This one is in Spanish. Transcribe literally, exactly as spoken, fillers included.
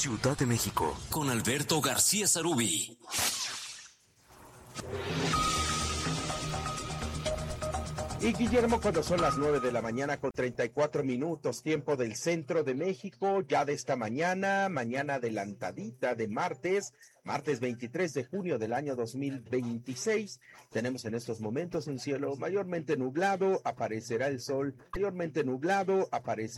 Ciudad de México, con Alberto García Sarubí. Y Guillermo, cuando son las nueve de la mañana con treinta y cuatro minutos, tiempo del centro de México, ya de esta mañana, mañana adelantadita de martes, martes veintitrés de junio del año dos mil veintiséis, tenemos en estos momentos un cielo mayormente nublado, aparecerá el sol, mayormente nublado, aparecerá